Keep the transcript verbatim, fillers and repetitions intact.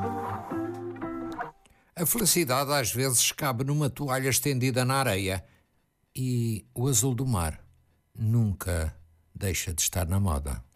A felicidade às vezes cabe numa toalha estendida na areia e o azul do mar nunca deixa de estar na moda.